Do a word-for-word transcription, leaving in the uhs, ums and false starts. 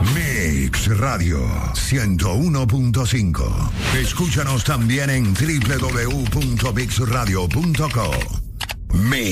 Mix Radio ciento uno punto cinco. Escúchanos también en doble u doble u doble u punto mix radio punto co. Mix